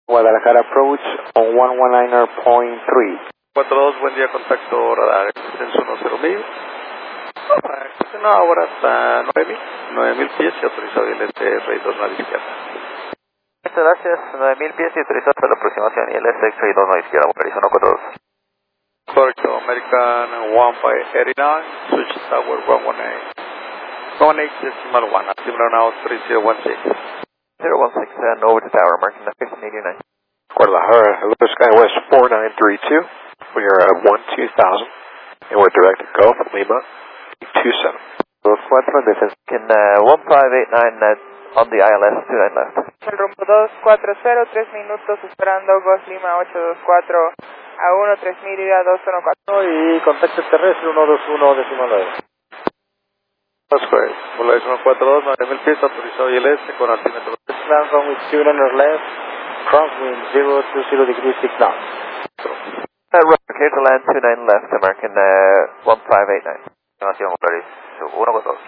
Guadalajara approach on 119.3. 42, buen día, contacto radar, descenso 10.000. Una hora hasta 9.000 pies y autorizado el X-Ray 2 a la izquierda. Muchas gracias, 9.000 pies y autorizado para la aproximación y el X-Ray 2 a la izquierda, Arizona 42. Correcto, American 1589, switch tower 118.1, similar now 3016. 016, over to tower, American 1589. Guadalajara, hello, SkyWest 4932. We are at 12,000, and we're directed Gulf Lima 27. 24, descenso. Can 1589 on the ILS 29 left. El rumbo 240, 3 minutos esperando, Gulf Lima 824 a 13.000 y a 214. Y contacto terrestre 121.9. That's correct. Volarization 42, 9.000 pies, autorizado ILS con altímetro. Land from with 2 on left, crosswind 020 degrees 6 knots. Right, clear to land 29 left, American 1589. Nación Volaris 142.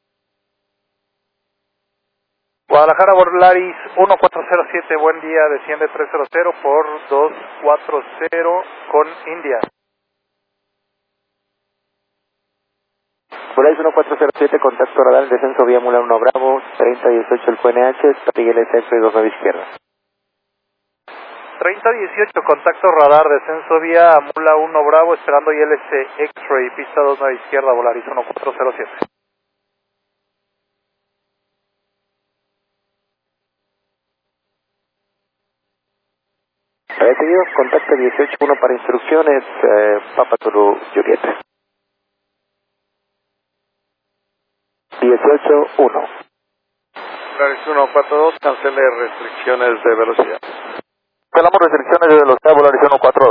Guadalajara Volaris 1407, buen día, desciende 300 por 240 con India. Volaris 1407, contacto radar, descenso vía Mula 1 Bravo, 3018 el QNH, Miguel X-Ray 2 a la izquierda. 3018, contacto radar, descenso vía Mula 1 Bravo, esperando ILS X-Ray, pista 2 a la izquierda, Volaris 1407. Seguido, contacto 18-1 para instrucciones, Papa Tulu Julieta. 18-1. Volaris 142, cancele restricciones de velocidad. Cancelamos restricciones de velocidad, Volaris 142.